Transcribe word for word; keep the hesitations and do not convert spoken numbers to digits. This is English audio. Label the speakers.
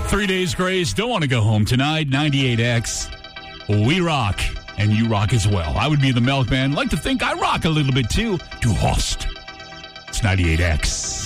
Speaker 1: Three Days Grace. Don't want to go home tonight. ninety-eight X. We rock. And you rock as well. I would be the milkman. Like to think I rock a little bit too. Du Horst. It's ninety-eight X.